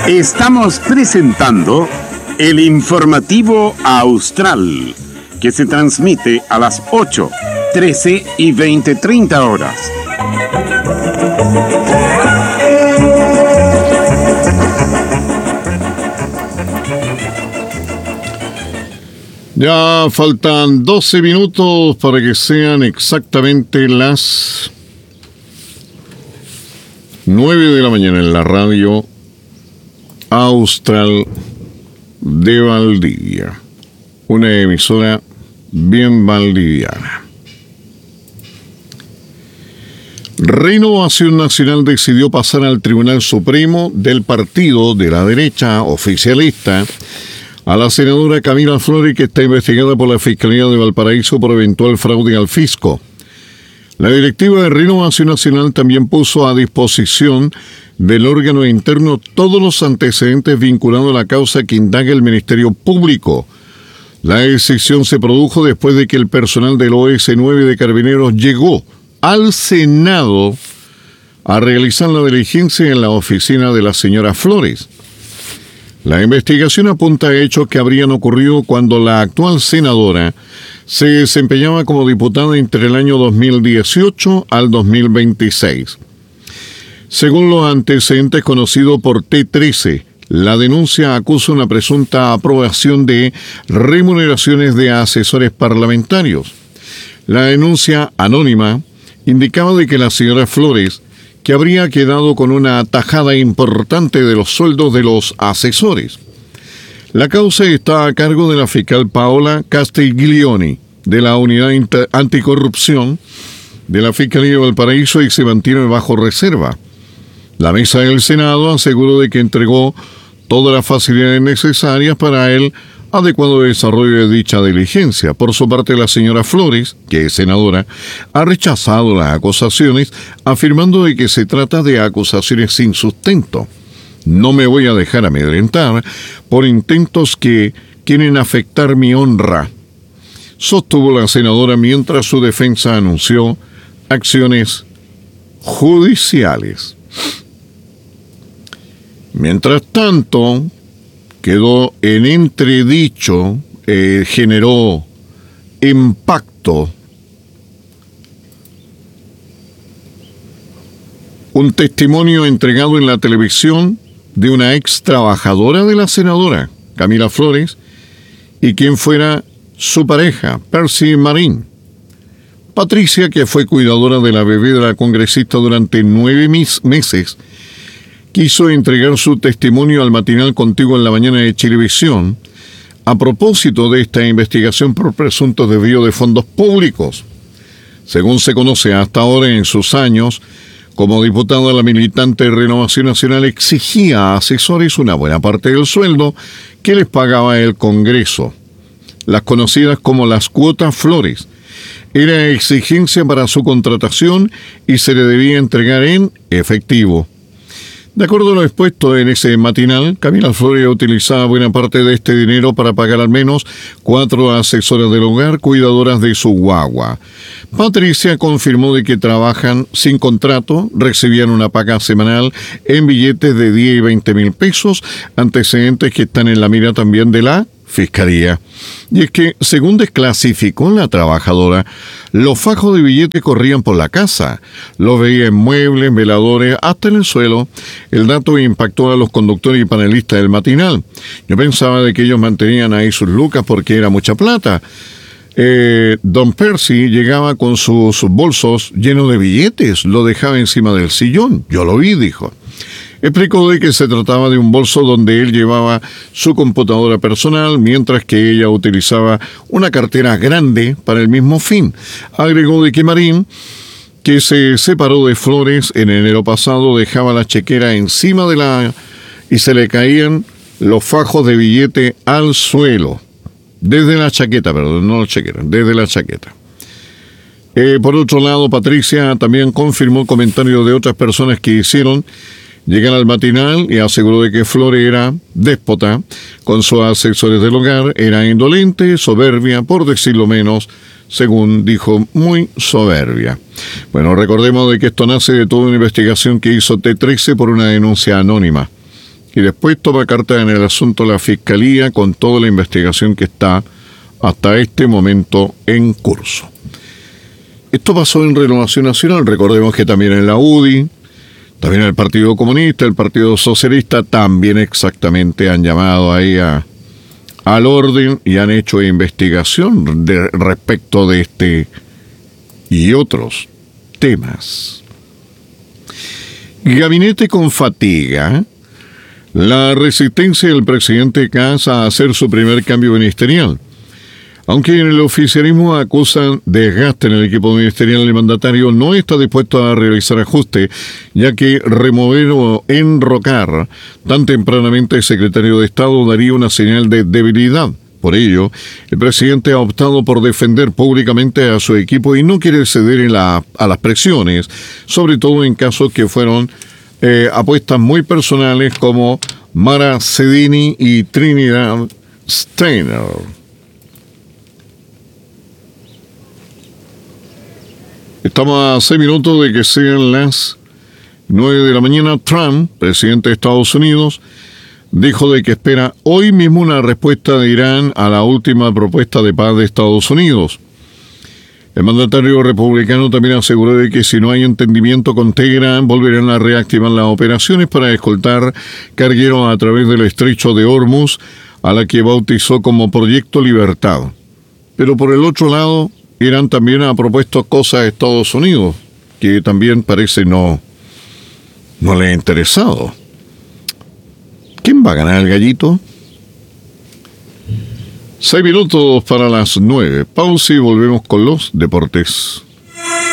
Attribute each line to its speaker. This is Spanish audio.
Speaker 1: Estamos presentando el informativo Austral, que se transmite a las 8, 13 y 20:30 horas.
Speaker 2: Ya faltan 12 minutos para que sean exactamente las 9 de la mañana en la radio Austral de Valdivia, una emisora bien valdiviana. Renovación Nacional decidió pasar al Tribunal Supremo del partido de la derecha oficialista a la senadora Camila Flores, que está investigada por la Fiscalía de Valparaíso por eventual fraude al fisco. La directiva de Renovación Nacional también puso a disposición del órgano interno todos los antecedentes vinculados a la causa que indaga el Ministerio Público. La decisión se produjo después de que el personal del OS9 de Carabineros llegó al Senado a realizar la diligencia en la oficina de la señora Flores. La investigación apunta a hechos que habrían ocurrido cuando la actual senadora se desempeñaba como diputada entre el año 2018 al 2026. Según los antecedentes conocidos por T13, la denuncia acusa una presunta aprobación de remuneraciones de asesores parlamentarios. La denuncia anónima indicaba de que la señora Flores, que habría quedado con una tajada importante de los sueldos de los asesores. La causa está a cargo de la fiscal Paola Castiglioni, de la Unidad Anticorrupción de la Fiscalía de Valparaíso, y se mantiene bajo reserva. La mesa del Senado aseguró de que entregó todas las facilidades necesarias para el adecuado desarrollo de dicha diligencia. Por su parte, la señora Flores, que es senadora, ha rechazado las acusaciones, afirmando de que se trata de acusaciones sin sustento. No me voy a dejar amedrentar por intentos que quieren afectar mi honra, sostuvo la senadora mientras su defensa anunció acciones judiciales. Mientras tanto, quedó en entredicho, generó impacto un testimonio entregado en la televisión de una ex trabajadora de la senadora, Camila Flores, y quien fuera su pareja, Percy Marín. Patricia, que fue cuidadora de la bebé de la congresista durante 9 meses, quiso entregar su testimonio al matinal Contigo en la Mañana de Chilevisión a propósito de esta investigación por presunto desvío de fondos públicos. Según se conoce hasta ahora, en sus años como diputada, la militante de Renovación Nacional exigía a asesores una buena parte del sueldo que les pagaba el Congreso, las conocidas como las cuotas Flores. Era exigencia para su contratación y se le debía entregar en efectivo. De acuerdo a lo expuesto en ese matinal, Camila Flores utilizaba buena parte de este dinero para pagar al menos 4 asesoras del hogar cuidadoras de su guagua. Patricia confirmó de que trabajan sin contrato, recibían una paga semanal en billetes de 10 y 20 mil pesos, antecedentes que están en la mira también de la Fiscalía. Y es que, según desclasificó la trabajadora, los fajos de billetes corrían por la casa, los veía en muebles, veladores, hasta en el suelo. El dato impactó a los conductores y panelistas del matinal. Yo pensaba de que ellos mantenían ahí sus lucas porque era mucha plata. Don Percy llegaba con sus bolsos llenos de billetes, lo dejaba encima del sillón. Yo lo vi, dijo. Explicó de que se trataba de un bolso donde él llevaba su computadora personal, mientras que ella utilizaba una cartera grande para el mismo fin. Agregó de que Marín, que se separó de Flores en enero pasado, dejaba la chequera encima y se le caían los fajos de billete al suelo. Desde la chaqueta, perdón, no la chequera, desde la chaqueta. Por otro lado, Patricia también confirmó comentarios de otras personas que hicieron llegar al matinal y aseguró de que Flores era déspota con sus asesores del hogar, era indolente, soberbia, por decirlo menos, según dijo, muy soberbia. Bueno, recordemos de que esto nace de toda una investigación que hizo T13 por una denuncia anónima. y después toma carta en el asunto la Fiscalía con toda la investigación que está hasta este momento en curso. Esto pasó en Renovación Nacional, recordemos que también en la UDI, también el Partido Comunista, el Partido Socialista, también exactamente han llamado ahí al orden y han hecho investigación respecto de este y otros temas. Gabinete con fatiga. La resistencia del presidente Kast a hacer su primer cambio ministerial. Aunque en el oficialismo acusan desgaste en el equipo ministerial, el mandatario no está dispuesto a realizar ajustes, ya que remover o enrocar tan tempranamente al secretario de Estado daría una señal de debilidad. Por ello, el presidente ha optado por defender públicamente a su equipo y no quiere ceder a las presiones, sobre todo en casos que fueron apuestas muy personales como Mara Cedini y Trinidad Steiner. Estamos a 6 minutos de que sean las 9 de la mañana. Trump, presidente de Estados Unidos, dijo de que espera hoy mismo una respuesta de Irán a la última propuesta de paz de Estados Unidos. El mandatario republicano también aseguró de que si no hay entendimiento con Teherán, volverán a reactivar las operaciones para escoltar cargueros a través del estrecho de Hormuz, a la que bautizó como Proyecto Libertad. Pero por el otro lado, Irán también ha propuesto cosas a Estados Unidos, que también parece no le ha interesado. ¿Quién va a ganar el gallito? 6 minutos para las 9. Pausa y volvemos con los deportes.